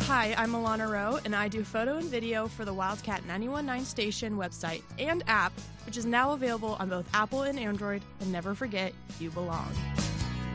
Hi, I'm Alana Rowe, and I do photo and video for the Wildcat 91.9 station website and app, which is now available on both Apple and Android. And never forget, you belong.